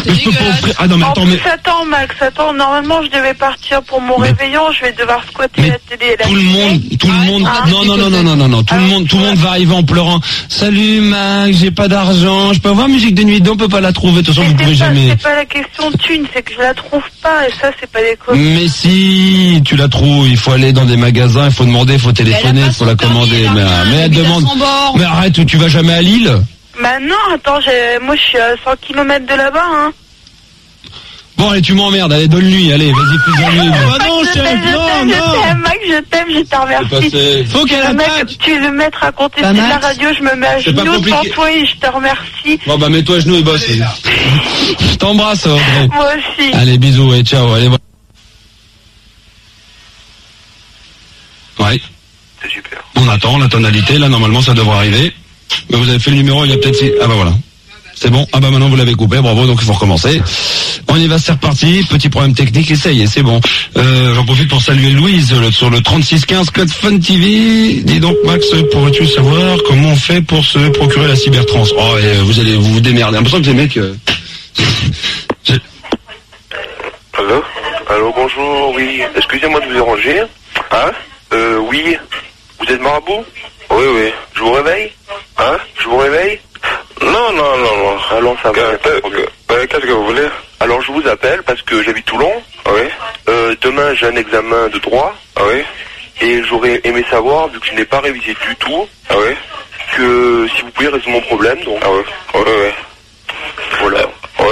Mais je peux pas offrir. Ah non, mais attends, mais. Attends, Max, normalement, je devais partir pour mon réveillon, je vais devoir squatter la télé. Tout le monde. Non, tout le monde va arriver en pleurant. Salut, Max, j'ai pas d'argent, je peux avoir musique de nuit, on peut pas la trouver, de toute façon, vous pouvez jamais. C'est pas la question de thune, c'est que je la trouve pas, et ça, c'est pas des causes. Mais si, tu la trouves, il faut aller dans des magasins, il faut demander, il faut téléphoner, il faut la commander. Mais elle demande. Mais arrête, tu vas jamais à Lille? Bah non, attends, moi je suis à 100 km de là-bas, hein. Bon, allez, tu m'emmerdes, allez, donne-lui, allez, vas-y, plus en lui. Ah non, je t'aime, Max, je t'aime, je te remercie. Faut qu'elle attaque. Tu veux mettre à côté de la radio, je me mets à genoux devant toi et je te remercie. Bon, bah, mets-toi à genoux et bosse. Je t'embrasse, Audrey. Moi aussi. Allez, bisous, et ciao, allez. Ouais. C'est super. On attend la tonalité, là, normalement, ça devrait arriver. Mais vous avez fait le numéro, il y a peut-être... Ah bah voilà. C'est bon. Ah bah maintenant vous l'avez coupé, bravo, donc il faut recommencer. On y va, c'est reparti. Petit problème technique, et ça y est, c'est bon. J'en profite pour saluer Louise sur le 3615 Code Fun TV. Dis donc Max, pourrais-tu savoir comment on fait pour se procurer la cybertrans? Oh, et vous allez vous démerder. J'ai l'impression que les mecs... Allô, bonjour, oui. Excusez-moi de vous déranger. Hein? Oui. Vous êtes marabout? Oui. Je vous réveille? Hein? Je vous réveille? Non. Allons, ça va. Qu'est-ce que vous voulez? Alors, je vous appelle parce que j'habite Toulon. Oui. Demain, j'ai un examen de droit. Oui. Et j'aurais aimé savoir, vu que je n'ai pas révisé du tout. Oui. Que si vous pouvez résoudre mon problème, donc. Ah oui. Voilà.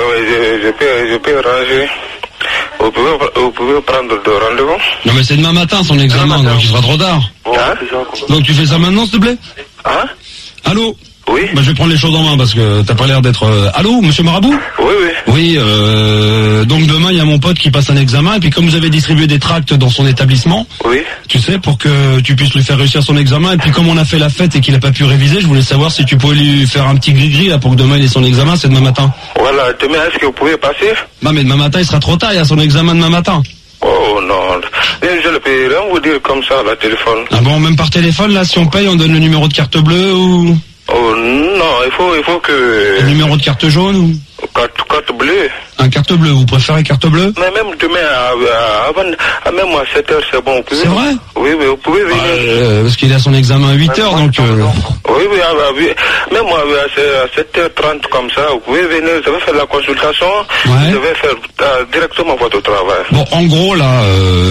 Je peux ranger. Vous pouvez prendre de rendez-vous? Non mais c'est demain matin son examen, donc il sera trop tard. Bon, c'est ça, quoi. Donc tu fais ça maintenant, s'il te plaît? Hein? Allô? Oui. Bah, je vais prendre les choses en main parce que t'as pas l'air d'être... Allô, monsieur Marabout? Oui, donc demain il y a mon pote qui passe un examen et puis comme vous avez distribué des tracts dans son établissement, oui, tu sais, pour que tu puisses lui faire réussir son examen, et puis comme on a fait la fête et qu'il a pas pu réviser, je voulais savoir si tu pouvais lui faire un petit gris-gris là pour que demain il ait son examen, c'est demain matin. Voilà, demain est-ce que vous pouvez passer? Non mais demain matin il sera trop tard, il y a son examen demain matin. Oh non, je ne peux rien vous dire comme ça à la téléphone. Ah bon, même par téléphone là, si on paye, on donne le numéro de carte bleue ou... Oh non, il faut que... Le numéro de carte jaune ou... Carte bleue. Un carte bleue, vous préférez carte bleue? Mais même demain, même à 7h, c'est bon. C'est vrai? Oui, vous pouvez venir. Parce qu'il a son examen à 8h, donc... Oui, même moi, à 7h30 comme ça, vous pouvez venir, je vais faire la consultation, je vais faire directement votre travail. Bon, en gros, là,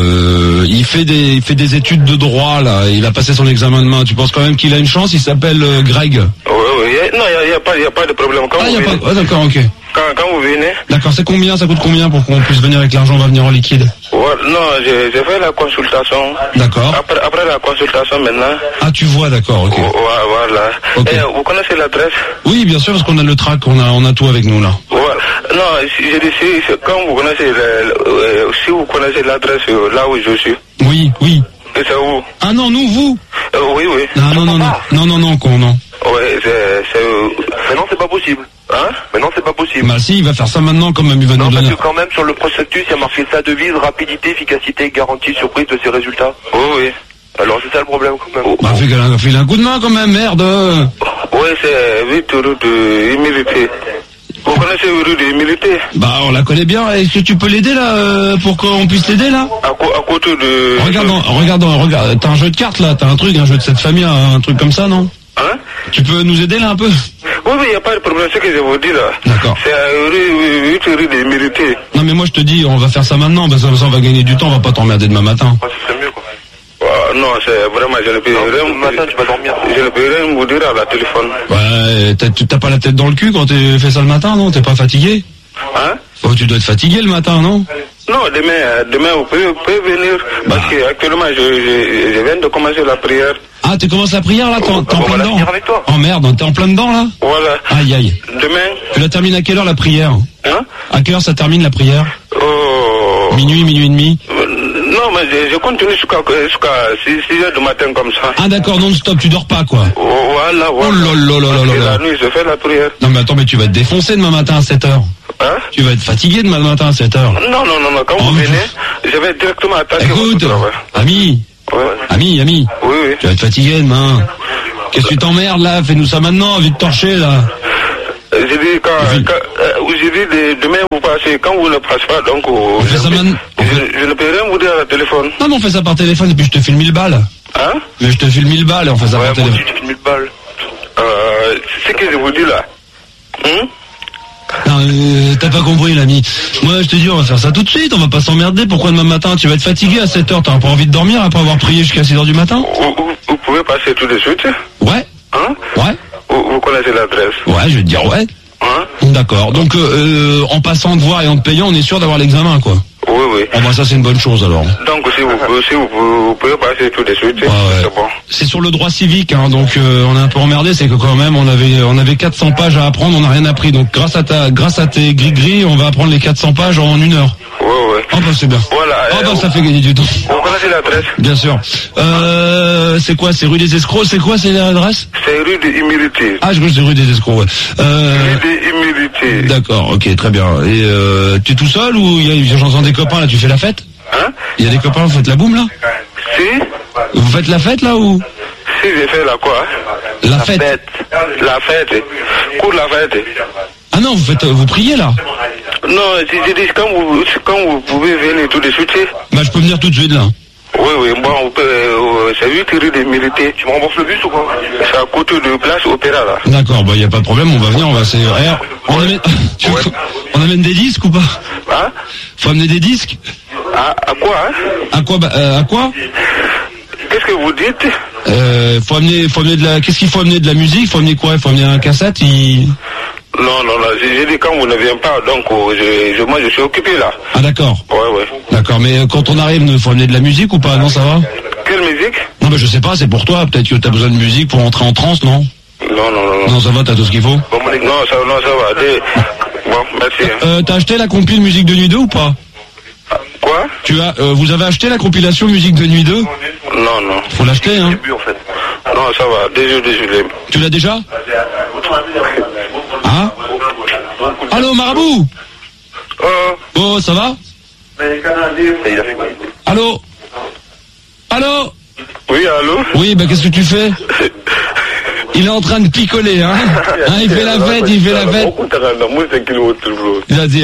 il fait des études de droit, là, il va passer son examen demain. Tu penses quand même qu'il a une chance? Il s'appelle Greg. Oui, non, il n'y a pas de problème. D'accord, ok. Quand vous venez. D'accord, ça coûte combien pour qu'on puisse venir avec l'argent, on va venir en liquide? Ouais, non, j'ai fait la consultation. D'accord. Après la consultation maintenant. Ah, tu vois, d'accord, ok. Voilà. Okay. Et vous connaissez l'adresse? Oui, bien sûr, parce qu'on a le track, on a tout avec nous là. Voilà. Non, je dis quand vous connaissez si vous connaissez l'adresse là où je suis. Oui. Et c'est où? Ah non, nous, vous? Oui. Non, con, non. Ouais, mais non, c'est pas possible. Hein? Mais non, c'est pas possible. Bah si, il va faire ça maintenant quand même, il va nous donner... parce que quand même, sur le prospectus, il y a marqué sa devise, rapidité, efficacité, garantie, surprise de ses résultats. Oui. Alors c'est ça le problème quand même. Bah fais un coup de main quand même, merde. Ouais, c'est 8 rue de Humilité. Vous connaissez rue de Humilité? Bah on la connaît bien, est-ce que tu peux l'aider là, pour qu'on puisse l'aider là? À côté de... Regarde, t'as un jeu de cartes là, t'as un jeu de cette famille, un truc comme ça, non? Hein? Tu peux nous aider là un peu? Oui, il n'y a pas de problème, c'est ce que je vous dis là. D'accord. C'est à rue des Mérités. Non mais moi je te dis, on va faire ça maintenant, parce que ça on va gagner du temps, on va pas t'emmerder demain matin. Ouais, c'est mieux quoi. Non, c'est vraiment, je ne peux rien. Matin, tu vas dormir. Je ne peux rien vous dire à la téléphone. Ouais, t'as pas la tête dans le cul quand tu fais ça le matin, non? T'es pas fatigué? Hein? Oh, tu dois être fatigué le matin, non? Non, demain vous pouvez venir, parce que actuellement je viens de commencer la prière. Ah, tu commences la prière là? T'es en plein dedans? Avec toi. Oh merde, t'es en plein dedans là? Voilà. Aïe. Demain. Tu la termines à quelle heure la prière? Hein? À quelle heure ça termine la prière? Minuit et demi? Non, mais je continue jusqu'à 6h du matin comme ça. Ah d'accord, non-stop, tu dors pas quoi? Voilà. Oh là. La nuit, je fais la prière. Non mais attends, mais tu vas te défoncer demain matin à 7h. Hein? Tu vas être fatigué demain matin à 7h. Non, quand vous venez, je vais directement attaquer votre travail. Ami. Oui. Tu vas être fatigué demain. Qu'est-ce que tu t'emmerdes là? Fais-nous ça maintenant, vite torcher là. J'ai dit demain vous passez, quand vous ne passez pas, donc je ne peux rien vous dire à la téléphone. Non, mais on fait ça par téléphone et puis je te file 1000 balles. Hein? Mais je te file 1000 balles et on fait ça par téléphone. Ouais, moi aussi, je file 1000 balles. C'est ce que je vous dis là. Non, t'as pas compris, l'ami. Moi, je te dis, on va faire ça tout de suite, on va pas s'emmerder. Pourquoi demain matin? Tu vas être fatigué à 7h, t'auras pas envie de dormir après avoir prié jusqu'à 6h du matin? Vous pouvez passer tout de suite? Ouais. Hein? Ouais. Vous connaissez l'adresse? Ouais, je vais te dire ouais. Hein? D'accord. Donc, en passant de voir et en te payant, on est sûr d'avoir l'examen, quoi. Oui, oui. Oh bah ça c'est une bonne chose alors. Donc si vous pouvez passer tout de suite, ouais. c'est bon. C'est sur le droit civique, hein, donc on est un peu emmerdé, c'est que quand même on avait 400 pages à apprendre, on n'a rien appris. Donc grâce à tes gris-gris, on va apprendre les 400 pages en 1 heure. Oui, oui. Oh bah c'est bien. Voilà. Oh bah ça fait gagner du temps. Vous connaissez l'adresse? Bien sûr. C'est quoi? C'est rue des Escrocs? C'est quoi? C'est l'adresse? C'est rue des Humilités. Ah, je crois que c'est rue des Escrocs, ouais. Rue des Humilités. D'accord, ok, très bien. Et tu es tout seul ou j'entends des copains là, tu fais la fête? Hein? Il y a des copains, vous faites la boum là? Si. Vous faites la fête là ou? Si, j'ai fait la quoi? La fête. La fête. Cours la fête. Ah non, vous priez là? Non, j'ai dit quand vous pouvez venir tout de suite. Bah je peux venir tout de suite là. Oui, bon, c'est 8 rue des Militaires. Tu me rembourses le bus ou quoi? C'est à côté de Place Opéra là. D'accord, bah y a pas de problème, on va venir, on va essayer. On amène des disques ou pas? Hein? Faut amener des disques? À quoi, hein? À quoi? Qu'est-ce que vous dites? Faut amener de la. Qu'est-ce qu'il faut amener? De la musique? Faut amener quoi? Faut amener un cassette? Non, j'ai dit quand vous ne venez pas, donc moi je suis occupé là. Ah d'accord. Ouais. D'accord, mais quand on arrive, il faut amener de la musique ou pas? Non, ça va? Quelle musique? Non, mais je sais pas, c'est pour toi. Peut-être que t'as besoin de musique pour entrer en transe, non? Non. Non, ça va, t'as tout ce qu'il faut? Bon, non, ça va. Bon, merci. T'as acheté la compil Musique de Nuit 2 ou pas? Quoi? Vous avez acheté la compilation Musique de Nuit 2? Non. Faut l'acheter, hein? En fait. Non, ça va. Désolé. Tu l'as déjà? Hein? Allô, Marabout? Oh, ça va? Allô? Oui, allô? Oui, bah qu'est-ce que tu fais? Il est en train de picoler, hein? Il fait la fête. Il a dit,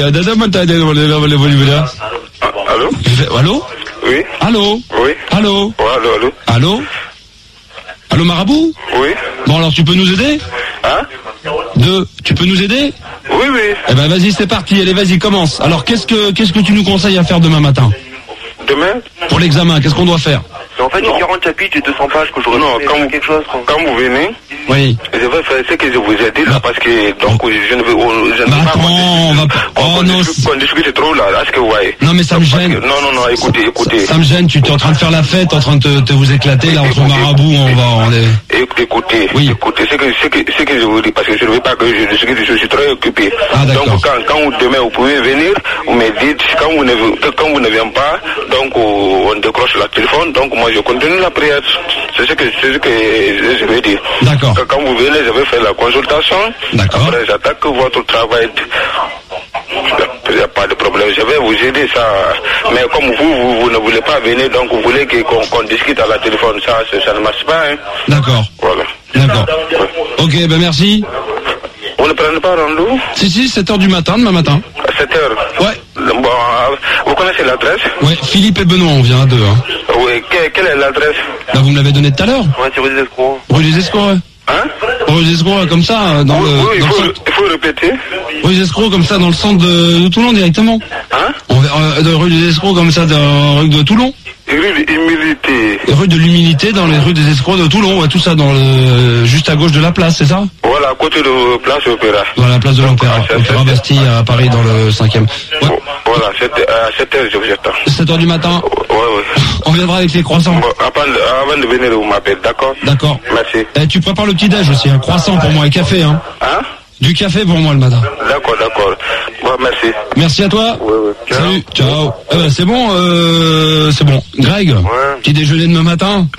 allô? Allô? Oui. Allô? Oui. Allô? Allô? Allô, Marabout? Oui. Bon, alors tu peux nous aider? Hein? Tu peux nous aider? Oui. Eh ben vas-y, c'est parti, allez, vas-y, commence. Alors qu'est-ce que tu nous conseilles à faire demain matin? Demain? Pour l'examen, qu'est-ce qu'on doit faire? En fait, il y a 40 chapitres et 200 pages que j'aurais fait quelque chose. Quand vous venez, oui. Je vais faire ce que je vous ai dit là, parce que donc je ne veux pas. Attends, on va pas. Oh non. On discute trop là, est-ce que vous voyez? Non mais ça me gêne. Non, écoutez. Ça me gêne, tu es en train de faire la fête, en train de vous éclater là entre marabouts, Écoutez, oui. Écoutez, ce que je vous dis, parce que je ne veux pas que je suis très occupé. Ah, donc quand demain vous pouvez venir, vous me dites, quand vous ne venez pas, donc on décroche le téléphone, donc moi je continue la prière. C'est ce que je veux dire. D'accord. Quand vous venez, je vais faire la consultation. D'accord. Après, j'attaque votre travail. Il n'y a pas de problème, je vais vous aider ça. Mais comme vous ne voulez pas venir, donc vous voulez qu'on discute à la téléphone, ça ne marche pas. Hein. D'accord. Voilà. D'accord. Ouais. Ok, ben merci. Vous ne prenez pas rendez-vous? Si, 7h du matin, demain matin. À 7h? Ouais. Bon, vous connaissez l'adresse? Ouais, Philippe et Benoît, on vient à deux. Hein. Oui, quelle est l'adresse? Là, vous me l'avez donné tout à l'heure? Ouais, c'est rue des Escrocs. Rue des Escrocs, ouais. Hein? Rue des Escrocs, comme ça, dans le... Oui, il faut répéter. Rue des Escrocs, comme ça, dans le centre de Toulon, directement. Hein? Rue des Escrocs, comme ça, dans rue de Toulon. Rue de l'Humilité. Rue de l'Humilité, dans les rues des Escrocs de Toulon, ouais, tout ça, juste à gauche de la place, c'est ça? Voilà, à côté de Place Opéra. Dans la place de l'Opéra, Opéra Bastille, à Paris, dans le 5e. Ouais. Voilà, à 7h, je vous attends. 7h du matin? Ouais. On viendra avec les croissants. Bon, avant de venir, vous m'appelez, d'accord? D'accord. Merci. Tu prépares le petit-déj aussi, un croissant pour moi et café, hein? Hein? Du café pour moi le matin. D'accord. Bon, merci. Merci à toi. Ouais. Salut, ciao. C'est bon, Greg, petit déjeuner demain matin.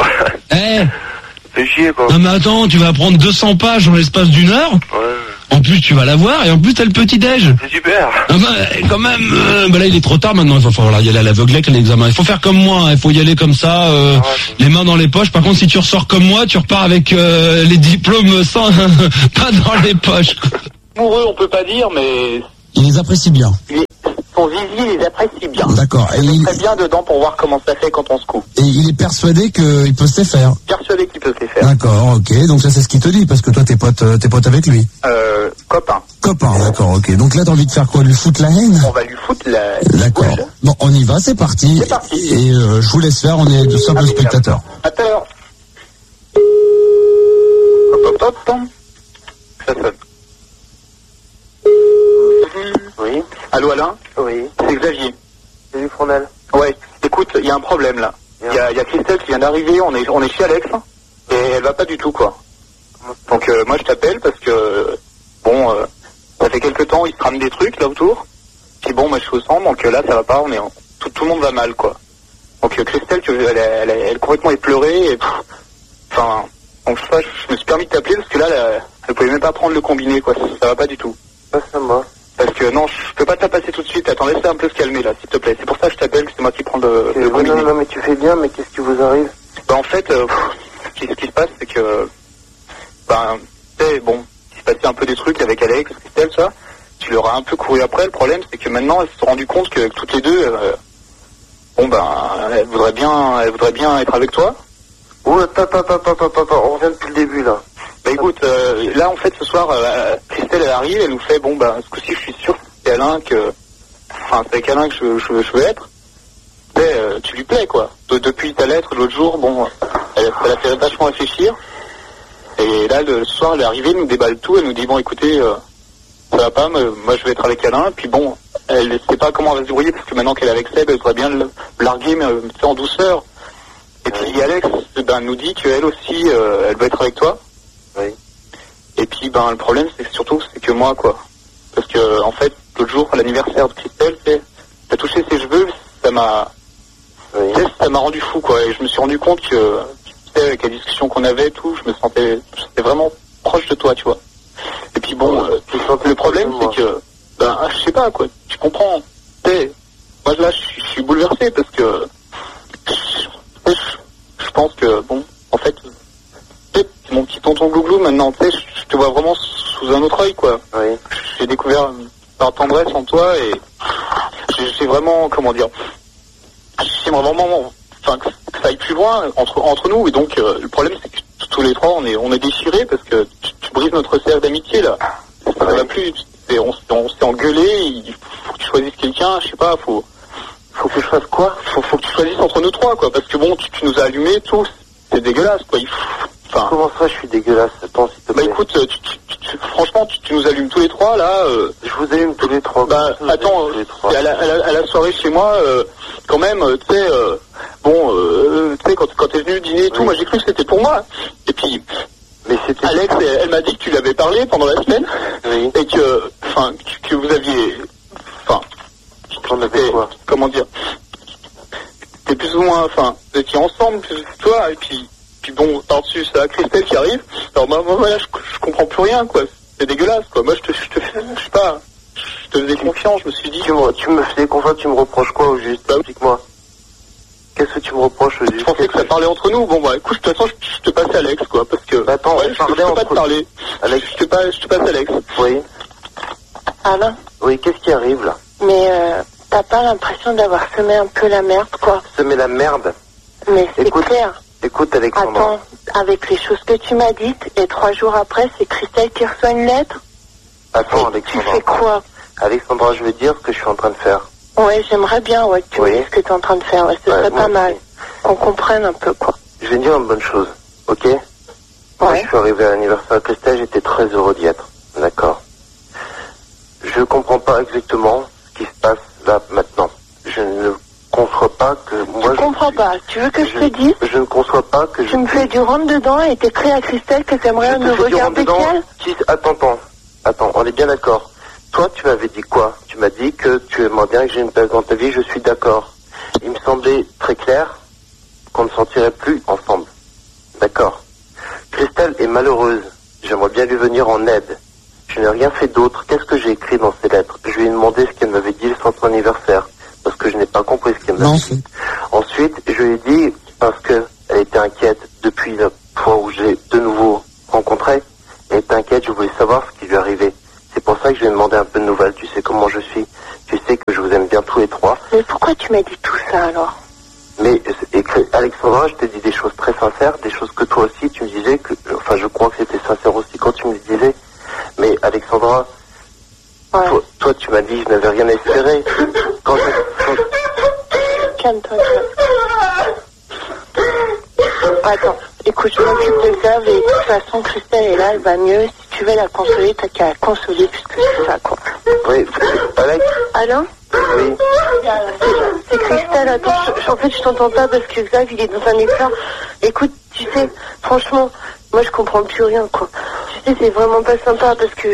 Fais chier, quoi. Non mais attends, tu vas prendre 200 pages en l'espace d'une heure. Ouais. En plus, tu vas la voir et en plus, t'as le petit-déj. C'est super. Ah quand même, là, il est trop tard maintenant. Il va falloir y aller à l'aveuglette, l'examen. Il faut faire comme moi. Il faut y aller comme ça, les mains dans les poches. Par contre, si tu ressors comme moi, tu repars avec les diplômes sans, pas dans les poches. Pour eux, on peut pas dire, mais... Il les apprécie bien. son zizi, il les apprécie bien. D'accord. Et il est très bien dedans pour voir comment ça fait quand on se coupe. Et il est persuadé qu'il peut se les faire. Persuadé qu'il peut se les faire. D'accord, ok. Donc ça c'est ce qu'il te dit, parce que toi t'es pote avec lui. Copain. Copain, d'accord, ok. Donc là t'as envie de faire quoi? Lui foutre la haine? On va lui foutre la... D'accord. Bon, on y va, c'est parti. C'est parti. Et je vous laisse faire, on est de simples spectateurs. À tout à l'heure. Hop. Ça sonne. Oui. Allô Alain? Oui. C'est Xavier. C'est du Fournel. Ouais, écoute, il y a un problème là. Il y a Christelle qui vient d'arriver, on est chez Alex, et elle va pas du tout quoi. Donc moi je t'appelle parce que, bon, ça fait quelques temps, il se trame des trucs là autour. Puis bon, moi je suis au centre, donc là ça va pas, tout le monde va mal quoi. Donc Christelle, elle complètement effleurée, et enfin, donc je me suis permis de t'appeler parce que là, elle pouvait même pas prendre le combiné quoi, ça va pas du tout. Passe-moi. Parce que non, je peux pas te la passer tout de suite. Attends, laisse-la un peu se calmer là, s'il te plaît. C'est pour ça que je t'appelle, que c'est moi qui prends le combiné. Non, mais tu fais bien, mais qu'est-ce qui vous arrive? Bah en fait, ce qui se passe, c'est que, tu sais, bon, il se passait un peu des trucs avec Alex, Christelle, ça. Tu leur as un peu couru après. Le problème, c'est que maintenant, elles se sont rendues compte que toutes les deux, elles voudraient bien être avec toi. Oh, papa, on revient depuis le début là. Bah écoute, là en fait ce soir, Christelle elle arrive, elle nous fait ce coup-ci je suis sûr que c'est Alain c'est avec Alain que je veux être. Tu lui plais quoi. Depuis ta lettre l'autre jour, elle a fait vachement réfléchir. Et là le soir elle est arrivée, elle nous déballe tout, elle nous dit écoutez, ça va pas, moi je vais être avec Alain, puis elle ne sait pas comment elle va se débrouiller parce que maintenant qu'elle est avec Seb, elle voudrait bien le larguer mais en douceur. Et puis Alex nous dit qu'elle aussi elle veut être avec toi. Oui. Et puis le problème c'est que moi quoi. Parce que en fait l'autre jour à l'anniversaire de Christelle, t'as touché ses cheveux, ça m'a rendu fou quoi. Et je me suis rendu compte que avec la discussion qu'on avait tout, je me sentais vraiment proche de toi, tu vois. Et puis le problème c'est que je sais pas quoi, tu comprends. Moi là je suis bouleversé parce que je pense que en fait mon petit tonton Glouglou maintenant, tu sais, je te vois vraiment sous un autre œil quoi. Oui. J'ai découvert par tendresse en toi et j'ai vraiment, j'aimerais vraiment que ça aille plus loin entre nous. Et donc le problème c'est que tous les trois on est déchirés parce que tu brises notre cercle d'amitié là. Ça va plus, on s'est engueulé, il faut que tu choisisses quelqu'un, je sais pas, faut que je fasse quoi? Faut que tu choisisses entre nous trois quoi, parce que tu nous as allumés tous, c'est dégueulasse quoi. Comment ça, je suis dégueulasse? Attends, s'il te plaît. Écoute, franchement, tu nous allumes tous les trois, là. Je vous allume tous les trois. Attends, à la soirée chez moi, quand même, tu sais, quand t'es venu dîner et tout, moi j'ai cru que c'était pour moi. Et puis, Alex, elle m'a dit que tu lui avais parlé pendant la semaine. Oui. Et que vous aviez, comment dire, t'es plus ou moins, vous étiez ensemble, toi, et puis par-dessus, c'est la Christelle qui arrive. Alors moi là, je comprends plus rien, quoi. C'est dégueulasse, quoi. Moi, je te faisais confiance, je me suis dit... Tu me faisais confiance, tu me reproches quoi au juste? Explique-moi. Qu'est-ce que tu me reproches au juste? Je pensais que ça parlait entre nous. Écoute, de toute façon, je te passe Alex, quoi, parce que... Attends, je peux pas te parler. Alex, je te passe Alex. Oui. Alain? Oui, qu'est-ce qui arrive, là? Mais t'as pas l'impression d'avoir semé un peu la merde, quoi? Semer la merde? Mais c'est clair. Écoute, Alexandra. Attends, avec les choses que tu m'as dites, et 3 jours après, c'est Christelle qui reçoit une lettre. Attends, et Alexandra. Tu fais quoi? Alexandra, je vais dire ce que je suis en train de faire. Ouais, j'aimerais bien, que tu me dises ce que tu es en train de faire. Ouais, ce serait pas mal. Qu'on comprenne un peu, quoi. Je vais dire une bonne chose, ok? Moi, je suis arrivé à l'anniversaire de Christelle, j'étais très heureux d'y être. D'accord. Je comprends pas exactement ce qui se passe là, maintenant. Je ne conçois pas que moi... Tu comprends pas. Tu veux que je te dise? Je ne conçois pas que tu me fais du rentre-dedans et t'écris à Christelle que t'aimerais me regarder qu'elle? Attends, on est bien d'accord. Toi, tu m'avais dit quoi? Tu m'as dit que tu aimerais bien que j'ai une place dans ta vie, je suis d'accord. Il me semblait très clair qu'on ne sortirait plus ensemble. D'accord. Christelle est malheureuse. J'aimerais bien lui venir en aide. Je n'ai rien fait d'autre. Qu'est-ce que j'ai écrit dans ces lettres? Je lui ai demandé ce qu'elle m'avait dit le soir de son anniversaire, parce que je n'ai pas compris ce qu'elle m'avait dit. Ensuite, je lui ai dit, parce qu'elle était inquiète depuis la fois où j'ai de nouveau rencontré, elle était inquiète, je voulais savoir ce qui lui arrivait. C'est pour ça que je lui ai demandé un peu de nouvelles. Tu sais comment je suis. Tu sais que je vous aime bien pourquoi tu m'as dit tout ça alors? Mais Alexandra, je t'ai dit des choses très sincères, des choses que toi aussi tu me disais, enfin je crois que c'était sincère aussi quand tu me le disais. Mais Alexandra, toi tu m'as dit je n'avais rien à espérer. Calme-toi, Attends, écoute, je m'occupe de ça, et de toute façon Christelle est là, elle va mieux. Si tu veux la consoler, t'as qu'à la consoler puisque c'est ça quoi. Oui, Alex? Alain? Oui. C'est Christelle, attends, en fait je t'entends pas parce que Xav il est dans un état. Écoute, tu sais, franchement, moi je comprends plus rien quoi. Tu sais, c'est vraiment pas sympa parce que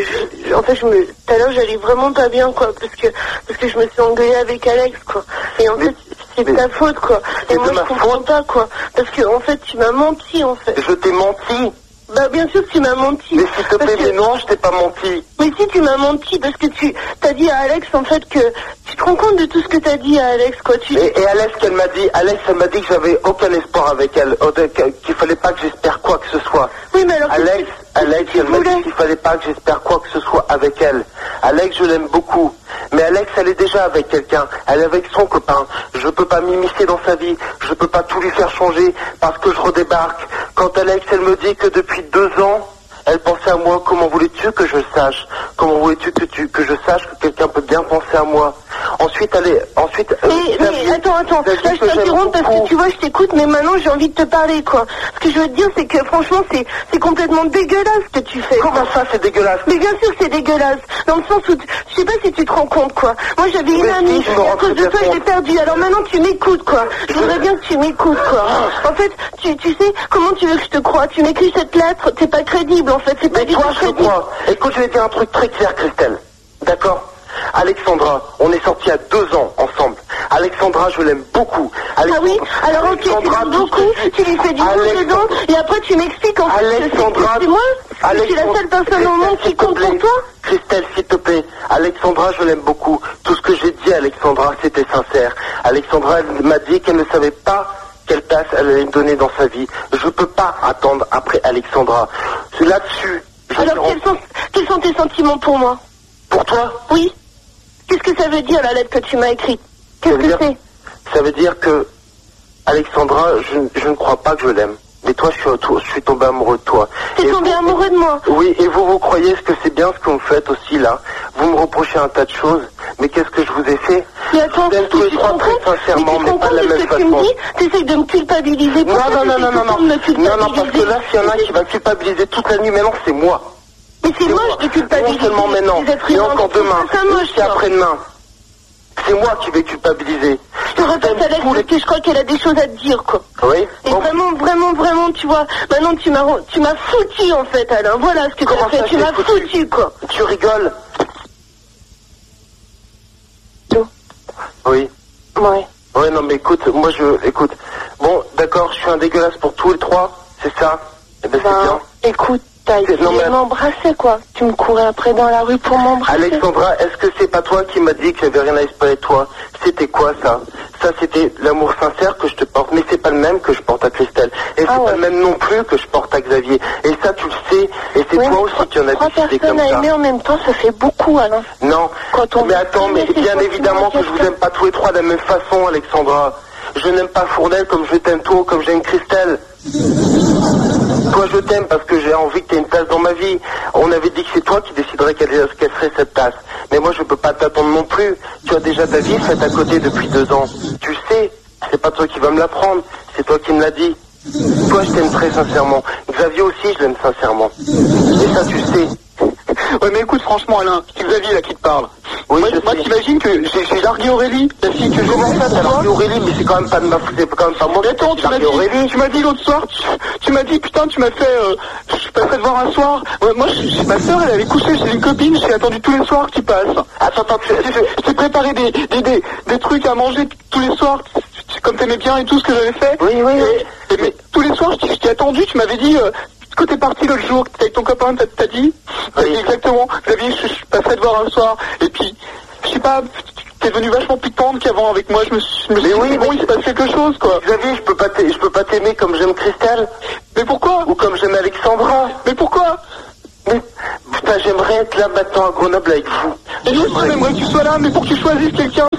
tout à l'heure j'allais vraiment pas bien quoi, parce que je me suis engueulée avec Alex quoi. Et en fait, c'est de ta faute quoi. Et moi je comprends pas quoi. Parce que en fait tu m'as menti en fait. Je t'ai menti. Bah bien sûr que tu m'as menti. Mais s'il te plaît, mais non, je t'ai pas menti. Mais si tu m'as menti parce que tu t'as dit à Alex en fait que tu te rends compte de tout ce que t'as dit à Alex quoi. Et Alex, elle m'a dit que j'avais aucun espoir avec elle, qu'il fallait pas que j'espère quoi que ce soit. Oui mais alors Alex, elle m'a dit qu'il fallait pas que j'espère quoi que ce soit avec elle. Alex, je l'aime beaucoup. Mais Alex, elle est déjà avec quelqu'un. Elle est avec son copain. Je peux pas m'immiscer dans sa vie. Je peux pas tout lui faire changer parce que je redébarque. Quand Alex, elle me dit que depuis 2 ans, elle pensait à moi, comment voulais-tu que je sache? Comment voulais-tu que je sache que quelqu'un peut bien penser à moi? Ensuite, mais attends, là je t'interromps parce que tu vois, je t'écoute, mais maintenant j'ai envie de te parler, quoi. Ce que je veux te dire, c'est que franchement, c'est complètement dégueulasse ce que tu fais. Comment ça, c'est dégueulasse? Mais bien sûr que c'est dégueulasse. Dans le sens où, je sais pas si tu te rends compte, quoi. Moi j'avais une amie, et à cause de toi, je l'ai perdue. Alors maintenant tu m'écoutes, quoi. Je voudrais bien que tu m'écoutes, quoi. En fait, tu sais, comment tu veux que je te croie? Tu m'écris cette lettre, t'es pas crédible, en fait. C'est pas du tout crédible. Écoute, je vais te dire un truc très clair, Christelle. D'accord? Alexandra, on est sortis à 2 ans ensemble. Alexandra, je l'aime beaucoup. Ah oui? Alors ok, tu l'aimes beaucoup, tu lui fais du bon dedans, et après tu m'expliques en fait Alexandra, c'est moi? Je suis la seule personne au monde qui compte pour toi? Christelle, s'il te plaît. Alexandra, je l'aime beaucoup. Tout ce que j'ai dit à Alexandra, c'était sincère. Alexandra, elle m'a dit qu'elle ne savait pas quelle place elle allait me donner dans sa vie. Je peux pas attendre après Alexandra. C'est là-dessus. Alors quels sont tes sentiments pour moi? Pour toi? Oui. Qu'est-ce que ça veut dire la lettre que tu m'as écrite? Qu'est-ce que c'est? Ça veut dire que Alexandra, je ne crois pas que je l'aime. Mais toi, je suis tombé amoureux de toi. T'es tombé amoureux de moi? Oui, et vous croyez que c'est bien ce que vous faites aussi là? Vous me reprochez un tas de choses, mais qu'est-ce que je vous ai fait? Mais attends, tu te rends compte? Sincèrement, mais pas de la même façon. Tu me dis, t'essayes de me culpabiliser. Non, parce que là, s'il y en a qui va culpabiliser toute la nuit, maintenant, c'est moi. Mais c'est moche de culpabiliser. Non seulement maintenant, et encore demain, et après-demain. C'est moi qui vais culpabiliser. Je te répète, Alex, parce que je crois qu'elle a des choses à te dire, quoi. Oui. Et vraiment, tu vois, maintenant tu m'as foutu, en fait, Alain. Voilà ce que tu as fait, tu m'as foutu, quoi. Tu rigoles? Tout. Oui. Ouais. Ouais, non, mais écoute, écoute. Bon, d'accord, je suis un dégueulasse pour tous les 3, c'est ça? Eh ben, c'est bien. Écoute. T'as essayé de m'embrasser, quoi. Tu me courais après dans la rue pour m'embrasser. Alexandra, est-ce que c'est pas toi qui m'as dit que j'avais rien à espérer de toi? C'était quoi, ça? Ça, c'était l'amour sincère que je te porte, mais c'est pas le même que je porte à Christelle. Et c'est pas le même non plus que je porte à Xavier. Et ça, tu le sais, et c'est toi aussi qui en as décidé comme ça. 3 personnes à aimer en même temps, ça fait beaucoup, Alain. Non, mais attends, mais bien évidemment que je vous aime pas tous les 3 de la même façon, Alexandra. Je n'aime pas Fournel comme je t'aime toi, comme j'aime Christelle. Toi, je t'aime parce que j'ai envie que tu aies une place dans ma vie. On avait dit que c'est toi qui déciderais quelle serait cette place. Mais moi, je peux pas t'attendre non plus. Tu as déjà ta vie faite à côté depuis 2 ans. Tu sais, c'est pas toi qui vas me l'apprendre, c'est toi qui me l'as dit. Toi, je t'aime très sincèrement. Xavier aussi, je l'aime sincèrement. Et ça, tu sais. Ouais, mais écoute, franchement, Alain, c'est Xavier là qui te parle. Oui, moi t'imagines que j'ai largué Aurélie, la fille que je commence à larguer Aurélie, mais c'est quand même pas de ma faute, c'est quand même pas moi. Mais attends, tu m'as dit l'autre soir, tu m'as dit putain, tu m'as fait, je passerai te voir un soir. Ouais, moi, ma soeur, elle avait couché chez une copine, j'ai attendu tous les soirs que tu passes. Attends, je t'ai préparé des trucs à manger tous les soirs, comme t'aimais bien et tout ce que j'avais fait. Oui. Mais tous les soirs, je t'ai attendu, tu m'avais dit. Quand t'es parti l'autre jour, avec ton copain, t'as dit exactement, Xavier, je passerai te voir un soir, et puis, je sais pas, t'es devenu vachement plus tendre qu'avant avec moi, je me suis dit, bon, il se passe quelque chose, quoi. Xavier, je peux pas t'aimer comme j'aime Christelle. Mais pourquoi? Ou comme j'aime Alexandra. Mais pourquoi? Mais, putain, j'aimerais être là maintenant à Grenoble avec vous. Et nous aussi, on aimerait que tu sois là, mais pour que tu choisisses quelqu'un,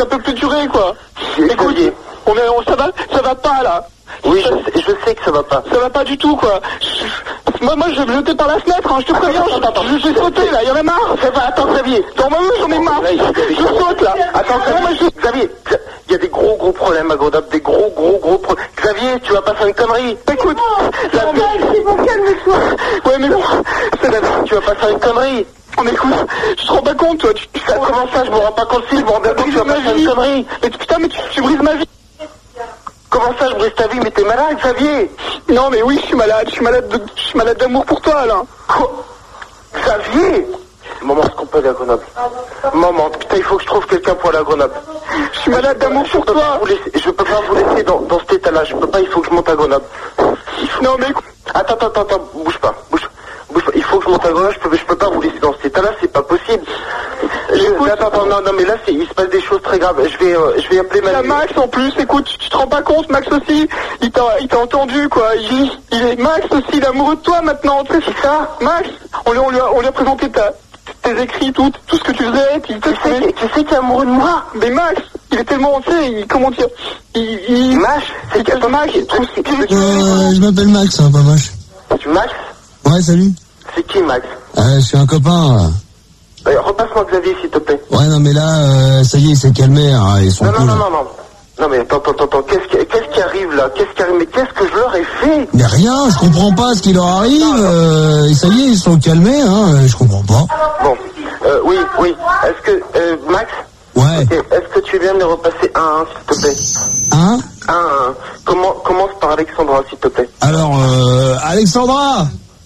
ça peut plus durer, quoi. Écoute, ça va pas, là. Oui, je sais que ça va pas. Ça va pas du tout, quoi. Moi, je vais me jeter par la fenêtre, hein, je te préviens. Je vais sauter, là, y'en a marre. Ça va, attends, Xavier. Non, moi, j'en ai marre. Je saute, là. Attends, Xavier, il y a des gros problèmes à Grenoble, des gros problèmes. Xavier, tu vas pas faire une connerie. Écoute, c'est bon, calme-toi. Ouais, mais bon, tu vas pas faire une connerie. Oh, mais écoute, tu te rends pas compte, toi. Comment ça, je me rends pas compte si je me rends bien compte que tu vas pas faire une connerie. Mais putain, mais tu brises ma vie. Comment ça, je brise ta vie? Mais t'es malade, Xavier? Non, mais oui, je suis malade d'amour pour toi, Alain. Quoi? Xavier? Maman, est-ce qu'on peut aller à Grenoble? Maman, putain, il faut que je trouve quelqu'un pour aller à Grenoble. Je suis malade d'amour pour toi. Je peux pas vous laisser dans cet état-là. Je peux pas, il faut que je monte à Grenoble. Non, mais écoute. Attends, bouge pas. Il faut que je monte à Grenoble, je peux pas vous laisser dans cet état-là, c'est pas possible. Attends, non, mais là, il se passe des choses très graves. Je vais appeler Max. Max, en plus, écoute, tu te rends pas compte, Max aussi, il t'a entendu, quoi. Max aussi, il est amoureux de toi maintenant, tu sais, c'est ça, Max. On lui a présenté tes écrits, tout ce que tu faisais, tu sais qu'il est amoureux de moi. Mais Max, il est tellement, tu sais, comment dire, Max, c'est quel Max? Je m'appelle Max, hein, pas Max. Tu Max? Ouais, salut. C'est qui, Max? Je suis un copain. Repasse-moi Xavier, s'il te plaît. Ouais, non, mais là, ça y est, il s'est calmé, hein, ils sont cool. Non, mais attends, qu'est-ce qui arrive, là? Mais qu'est-ce que je leur ai fait? Mais rien, je comprends pas ce qui leur arrive, et ça y est, ils sont calmés, hein, je comprends pas. Bon, oui, est-ce que, Max? Ouais. Okay. Est-ce que tu viens de me repasser un, s'il te plaît? Un? Commence par Alexandra, s'il te plaît. Alors, Alexandra,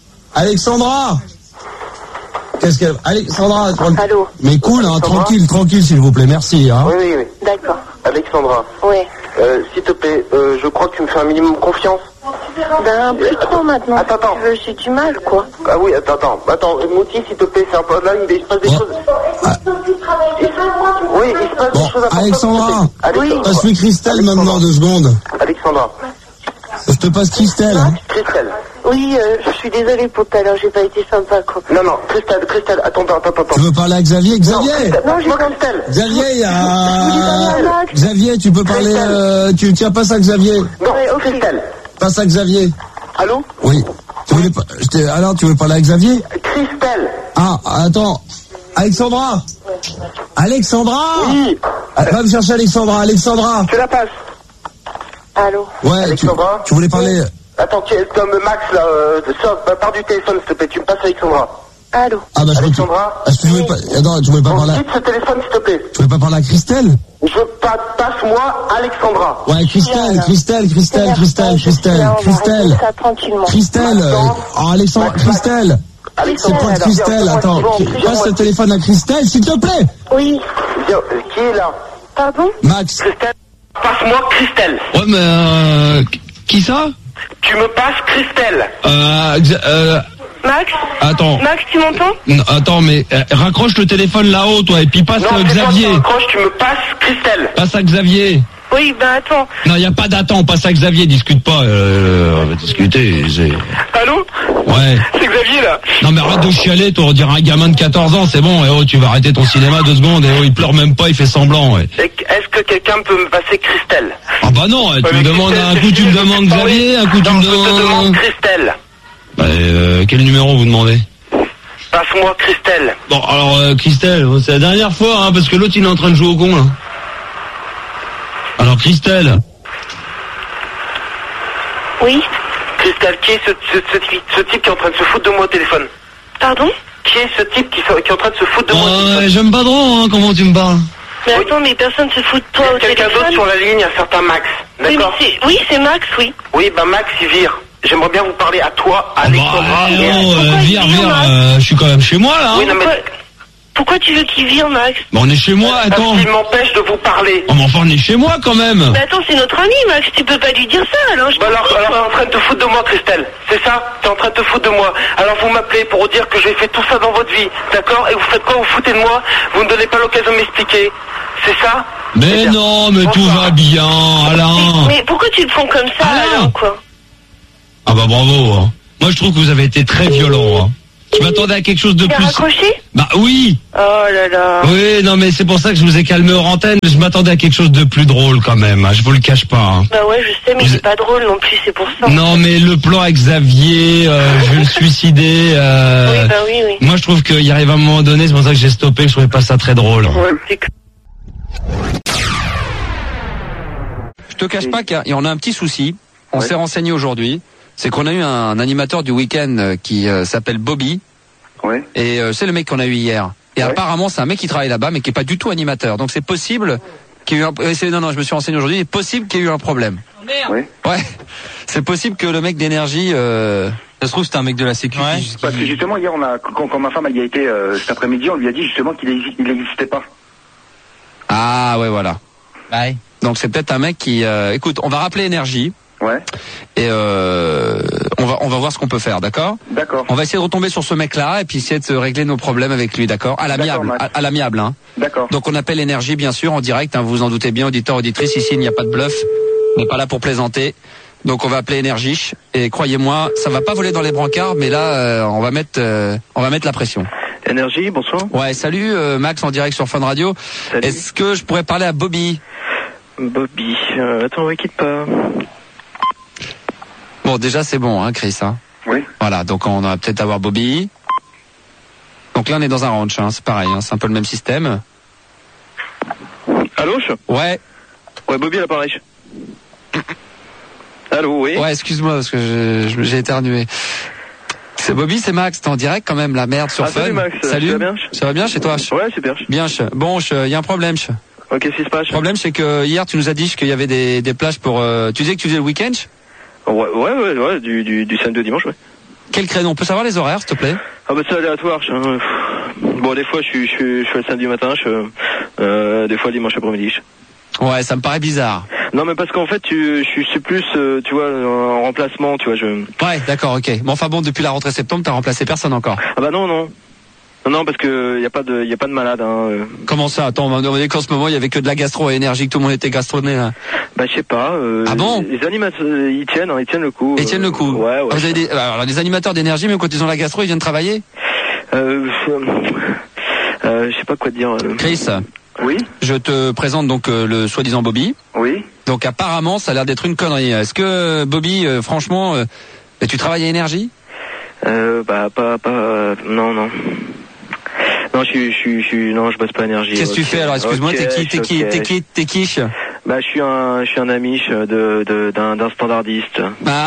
qu'est-ce qu'elle... Alexandra, allô. Mais cool, hein, tranquille, s'il vous plaît, merci. Hein. Oui. D'accord. Alexandra. Oui. S'il te plaît, je crois que tu me fais un minimum confiance. Ben, plus trop maintenant. Attends. J'ai du mal, quoi. Ah oui, attends, Mouti, s'il te plaît, c'est un peu là, il se passe des choses. Oui, il se passe des choses importantes. Alexandra, passe-lui Christelle maintenant, 2 secondes. Alexandra. Je te passe Christelle. Hein. Christelle. Oui, je suis désolée pour tout à l'heure, j'ai pas été sympa, quoi. Non, Christelle, attends. Tu veux parler à Xavier? Non, j'ai pas Christelle. Xavier, il y a... Xavier, tu peux parler... Tu tiens, passe à Xavier. Non, Christelle. Passe à Xavier. Allô? Oui. Alors, tu veux parler à Xavier? Christelle. Ah, attends. Alexandra. Oui. Va me chercher Alexandra. Tu la passes. Allô? Ouais, Alexandra. Tu voulais parler... Attends, comme Max, là, pars du téléphone, s'il te plaît, tu me passes Alexandra. Allô? Ah, bah, Alexandra. Tu voulais pas parler... Quitte ce téléphone, s'il te plaît. Tu voulais pas parler à Christelle? Passe-moi Alexandra. Ouais, Christelle. Ça tranquillement. Christelle. Alexandra, Christelle. C'est pas Christelle, attends. Passe le téléphone à Christelle, s'il te plaît. Oui. Qui est là? Pardon? Max. Christelle. Passe-moi Christelle. Ouais, mais qui ça? Tu me passes Christelle. Max? Attends. Max, tu m'entends? Non, attends, mais raccroche le téléphone là-haut, toi, et puis passe Xavier. Non, raccroche, tu me passes Christelle. Passe à Xavier. Oui, ben attends. Non, il n'y a pas d'attends, passe à Xavier, discute pas. On va discuter. Allô? Ouais. C'est Xavier, là. Non, mais arrête de chialer, toi, on dirait un gamin de 14 ans, c'est bon. Et oh, tu vas arrêter ton cinéma 2 secondes, et oh, il pleure même pas, il fait semblant, ouais. Est-ce que quelqu'un peut me passer Christelle? Ah bah non, tu me demandes, un coup tu me demandes Xavier, un coup tu me demandes... Je te demande Christelle. Bah, quel numéro vous demandez? Passe-moi Christelle. Bon, alors, Christelle, c'est la dernière fois, hein, parce que l'autre, il est en train de jouer au con, là. Alors, Christelle. Oui. Christelle, qui est ce type qui est en train de se foutre de moi au téléphone? Pardon? Qui est ce type qui est en train de se foutre de moi au téléphone? Ouais, j'aime pas trop, hein, comment tu me parles. Mais attends, mais personne se fout de toi au téléphone. Quelqu'un d'autre sur la ligne, un certain Max. D'accord? Oui, c'est Max, oui. Oui, bah Max, il vire. J'aimerais bien vous parler à toi, Alexandra. Vire, je suis quand même chez moi, là. Oui, non, mais... Pourquoi tu veux qu'il vire, Max? Bon, on est chez moi, attends. Parce qu'il m'empêche de vous parler. Oh, mais enfin, on est chez moi, quand même. Mais attends, c'est notre ami, Max, tu peux pas lui dire ça, alors Bah alors t'es en train de te foutre de moi, Christelle. C'est ça? T'es en train de te foutre de moi. Alors vous m'appelez pour dire que j'ai fait tout ça dans votre vie, d'accord? Et vous faites quoi? Vous foutez de moi? Vous ne donnez pas l'occasion de m'expliquer. C'est ça? Mais non, mais tout va bien, Alain. Mais pourquoi tu le prends comme ça, Alain, quoi? Ah bah bravo, hein. Moi, je trouve que vous avez été très violent, hein. Je m'attendais à quelque chose de plus... raccroché ? Bah oui. Oh là là. Oui, non mais c'est pour ça que je vous ai calmé hors antenne. Je m'attendais à quelque chose de plus drôle quand même, hein, je vous le cache pas. Hein. Bah ouais, je sais, mais c'est pas drôle non plus, c'est pour ça. Non mais le plan avec Xavier, je vais le suicider. Oui, bah oui. Moi je trouve qu'il arrive à un moment donné, c'est pour ça que j'ai stoppé, je trouvais pas ça très drôle. Ouais, c'est que... Je te cache pas qu'on a un petit souci. On s'est renseigné aujourd'hui. C'est qu'on a eu un animateur du week-end qui s'appelle Bobby. Ouais. Et c'est le mec qu'on a eu hier. Et apparemment, c'est un mec qui travaille là-bas, mais qui est pas du tout animateur. Donc c'est possible qu'il y ait eu un... Non, je me suis renseigné aujourd'hui. Il est possible qu'il y ait eu un problème. Oui. Ouais. C'est possible que le mec d'énergie... Ça se trouve, c'était un mec de la sécu. Ouais. Parce que justement, hier, quand ma femme elle y a été cet après-midi, on lui a dit justement qu'il n'existait pas. Ah ouais, voilà. Ouais. Donc c'est peut-être un mec qui... écoute, on va rappeler énergie. Ouais. Et on va voir ce qu'on peut faire, d'accord ? D'accord. On va essayer de retomber sur ce mec-là et puis essayer de régler nos problèmes avec lui, d'accord ? À l'amiable, à l'amiable, hein. D'accord. Donc on appelle énergie, bien sûr, en direct, hein, vous vous en doutez bien, auditeurs, auditrices, ici il n'y a pas de bluff, on n'est pas là pour plaisanter. Donc on va appeler énergie et croyez-moi, ça va pas voler dans les brancards, mais là on va mettre la pression. Énergie, bonsoir. Ouais, salut Max en direct sur Fun Radio. Salut. Est-ce que je pourrais parler à Bobby ? Bobby, attends, quitte pas. Bon, déjà c'est bon, hein, Chris. Hein. Oui. Voilà, donc on va peut-être avoir Bobby. Donc là on est dans un ranch, hein, c'est pareil, hein, c'est un peu le même système. Allô ? Ouais. Ouais, Bobby à l'appareil. Allô, oui. Ouais, excuse-moi parce que j'ai éternué. C'est Bobby, c'est Max, t'es en direct quand même, la merde sur Fun. Salut Max, salut. Ça va bien ? Ça va bien chez toi ? Ouais, super. Bien, bon, il y a un problème. Ok, qu'est-ce qui se passe ? Le problème, c'est que hier, tu nous as dit qu'il y avait des plages pour... Tu disais que tu faisais le week-end ? Ouais, du samedi au dimanche, ouais. Quel créneau ? On peut savoir les horaires, s'il te plaît ? Ah bah c'est aléatoire. Bon, des fois, je fais le samedi matin, des fois le dimanche après-midi. Ouais, ça me paraît bizarre. Non, mais parce qu'en fait, je suis plus, tu vois, en remplacement, tu vois, Ouais, d'accord, ok. Mais enfin bon, depuis la rentrée septembre, t'as remplacé personne encore. Ah bah non, parce que y a pas de malade. Hein. Comment ça ? Attends, on m'a dit qu'en ce moment il y avait que de la gastro et énergie, que tout le monde était gastroné. Là. Bah je sais pas. Ah bon ? Les animateurs, ils tiennent le coup. Ils tiennent le coup. Ouais. Vous avez alors les animateurs d'énergie, même quand ils ont la gastro, ils viennent travailler ? Je sais pas quoi te dire. Chris. Oui. Je te présente donc le soi-disant Bobby. Oui. Donc apparemment, ça a l'air d'être une connerie. Est-ce que Bobby, franchement, tu travailles à énergie ? Bah pas. Non. Non, je bosse pas à énergie. Qu'est-ce que tu fais alors ? Excuse-moi, t'es qui Bah, je suis un amiche d'un standardiste.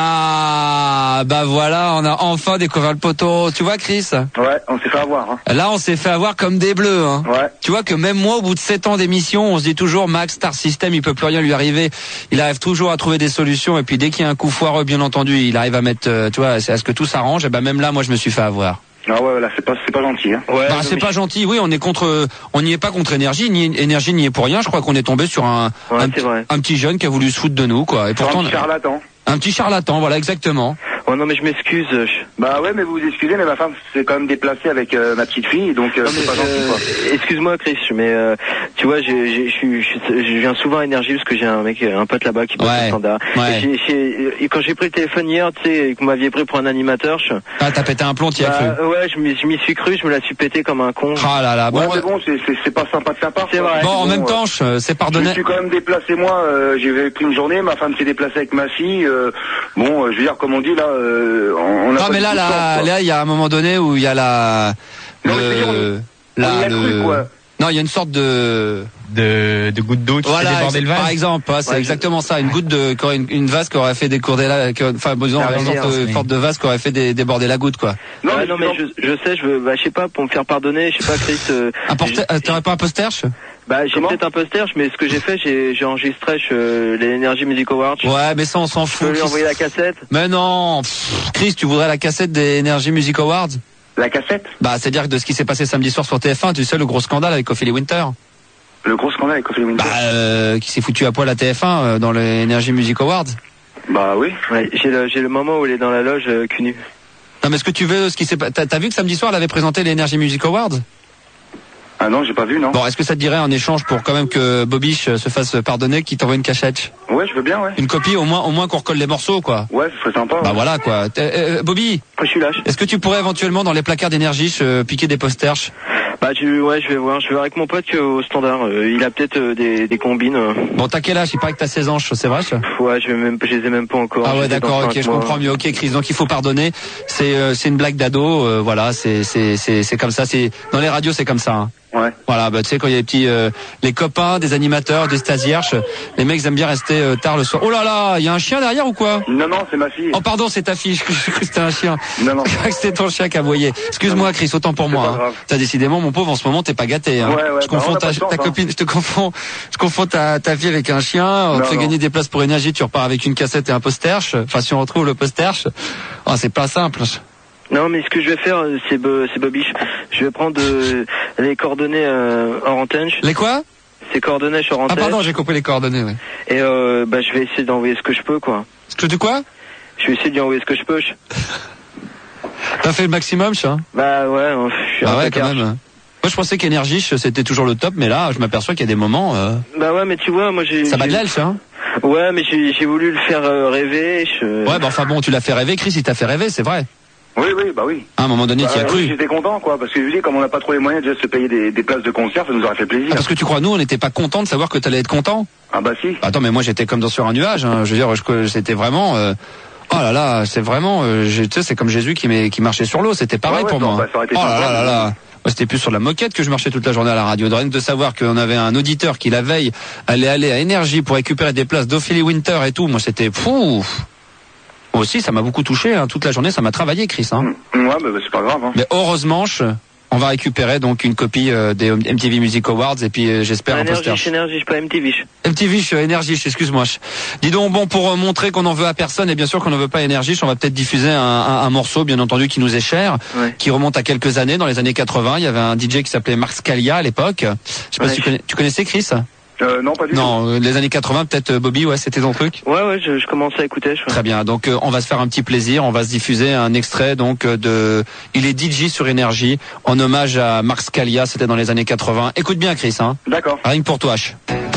Ah, bah voilà, on a enfin découvert le poteau. Tu vois, Chris ? Ouais, on s'est fait avoir. Hein. Là, on s'est fait avoir comme des bleus. Hein. Ouais. Tu vois que même moi, au bout de 7 ans d'émission, on se dit toujours, Max, Star System, il peut plus rien lui arriver. Il arrive toujours à trouver des solutions. Et puis dès qu'il y a un coup foireux, bien entendu, il arrive à mettre, tu vois, à ce que tout s'arrange. Et ben même là, moi, je me suis fait avoir. Ah ouais, là, c'est pas gentil. Hein. Ouais. Bah, c'est pas gentil. Oui, on n'y est pas contre énergie. Énergie n'y est pour rien. Je crois qu'on est tombé sur un petit jeune qui a voulu se foutre de nous, quoi. Et pourtant, un petit charlatan. Un petit charlatan, voilà, exactement. Oh non, mais je m'excuse. Bah ouais, mais vous vous excusez, mais ma femme s'est quand même déplacée avec ma petite fille, donc c'est pas gentil, quoi. Excuse-moi, Chris, mais tu vois, je viens souvent à énergie parce que j'ai un pote là-bas qui bosse au standard. Ouais. Et quand j'ai pris le téléphone hier, tu sais, que vous m'aviez pris pour un animateur. Ah, t'as pété un plomb, t'y as cru. Ouais, je m'y suis cru, je me la suis pété comme un con. Ah là là, bon. Ouais, mais bon, c'est pas sympa de faire part. C'est vrai. Bon, en même temps, c'est pardonné. Je suis quand même déplacé, moi, j'ai pris une journée, ma femme s'est déplacée avec ma fille, bon, je veux dire, comme on dit, là, on a. Non, mais là, il y a un moment donné où il y a Non, il y a une sorte de goutte d'eau qui fait déborder le vase. Par exemple, c'est exactement ça, une goutte une vase qui aurait fait déborder une sorte de vase qui aurait fait déborder la goutte, quoi. Non, mais je sais, je sais pas, pour me faire pardonner, je sais pas, Chris. T'aurais pas un poster? Bah, j'ai peut-être un poster, mais ce que j'ai fait, j'ai enregistré les Energy Music Awards. Ouais, mais ça, on s'en fout. Je peux lui envoyer la cassette? Mais non, Chris, tu voudrais la cassette des Energy Music Awards? La cassette? Bah, c'est-à-dire que de ce qui s'est passé samedi soir sur TF1, tu sais, le gros scandale avec Ophélie Winter. Le gros scandale avec Ophélie Winter? Bah, qui s'est foutu à poil à TF1 dans les Energy Music Awards. Bah oui. Ouais, j'ai le moment où elle est dans la loge cul nu. Non, mais est-ce que tu veux, ce qui s'est, t'as vu que samedi soir, elle avait présenté les Energy Music Awards? Ah non, j'ai pas vu, non. Bon, est-ce que ça te dirait en échange pour quand même que Bobiche se fasse pardonner, qu'il t'envoie une cachette? Ouais, je veux bien, ouais. Une copie, au moins qu'on recolle les morceaux, quoi. Ouais, ce serait sympa. Bah voilà, quoi. Bobby. Je suis là. Est-ce que tu pourrais éventuellement dans les placards d'énergie piquer des posters? Bah ouais, je vais voir avec mon pote au standard. Il a peut-être des combines. Bon, t'as quel âge? Il paraît que t'as 16 ans, c'est vrai? Ouais, je les ai même pas encore. Ah ouais, d'accord, ok, je comprends mieux. Ok, Chris, donc il faut pardonner. C'est une blague d'ado. Voilà, c'est comme ça. C'est dans les radios, c'est comme ça. Hein. Ouais. Voilà, bah tu sais quand il y a les petits les copains, des animateurs, des stagiaires, les mecs aiment bien rester tard le soir. Oh là là, il y a un chien derrière ou quoi? Non, c'est ma fille. Oh pardon, c'est ta fille. Je crois que c'était un chien. Non. Je crois que c'était ton chien qui aboyait. Excuse-moi, Chris, autant pour moi. Hein. T'as décidément, mon pauvre, en ce moment, t'es pas gâté. Hein. Ouais, je confonds ta copine, je confonds ta fille avec un chien. On te fait gagner des places pour énergie. Tu repars avec une cassette et un posterche. Enfin, si on retrouve le posterche, oh, c'est pas simple. Non, mais ce que je vais faire, c'est Bobiche. Je vais prendre les coordonnées hors antenne. Les quoi? Ces coordonnées hors antenne. Ah pardon, j'ai coupé les coordonnées, ouais. Et je vais essayer d'envoyer ce que je peux, quoi. Ce que tu quoi? Je vais essayer d'y envoyer ce que je peux. T'as fait le maximum, ça? Bah ouais, je suis un peu quand même. Moi, je pensais qu'Énergie, c'était toujours le top, mais là, je m'aperçois qu'il y a des moments... Bah ouais, mais tu vois, moi j'ai... Ça bat de l'aile, ça, hein? Ouais, mais j'ai voulu le faire rêver. Ouais, bah enfin bon, tu l'as fait rêver, Chris, il t'a fait rêver, c'est vrai. Oui, bah oui. À un moment donné, tu y as cru. J'étais content, quoi, parce que je lui dis, comme on n'a pas trop les moyens de se payer des places de concert, ça nous aurait fait plaisir. Parce que tu crois, nous, on n'était pas contents de savoir que t'allais être content? Ah bah si. Attends, mais moi, j'étais comme sur un nuage, hein. Je veux dire, c'était vraiment... Oh là là, c'est vraiment... tu sais, c'est comme Jésus qui marchait sur l'eau, c'était pareil pour moi. Bah, ça aurait été oh là là. Moi, c'était plus sur la moquette que je marchais toute la journée à la radio. Rien que de savoir qu'on avait un auditeur qui, la veille, allait aller à Énergie pour récupérer des places d'Ophélie Winter et tout. Moi, c'était fou. Moi aussi, ça m'a beaucoup touché. Hein. Toute la journée, ça m'a travaillé, Chris. Hein. Ouais, bah, c'est pas grave. Hein. Mais heureusement, on va récupérer donc une copie des MTV Music Awards et puis j'espère un poster. Énergie, pas MTV. MTV, Énergie, excuse-moi. Dis donc, bon, pour montrer qu'on n'en veut à personne et bien sûr qu'on n'en veut pas Énergie, on va peut-être diffuser un morceau, bien entendu, qui nous est cher, qui remonte à quelques années, dans les années 80. Il y avait un DJ qui s'appelait Mark Scalia à l'époque. Je sais pas si tu connaissais Chris? Non, pas du tout. Non, les années 80, peut-être Bobby, ouais, c'était ton truc. Ouais, je commençais à écouter. Très bien. Donc, on va se faire un petit plaisir. On va se diffuser un extrait, donc, il est DJ sur Énergie, en hommage à Mark Scalia. C'était dans les années 80. Écoute bien, Chris, hein. D'accord. Rien que pour toi, H.